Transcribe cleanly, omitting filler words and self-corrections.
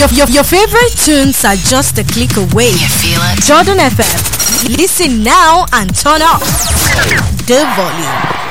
Your favorite tunes are just a click away. You feel it? Jordan FM. Listen now and turn up the volume.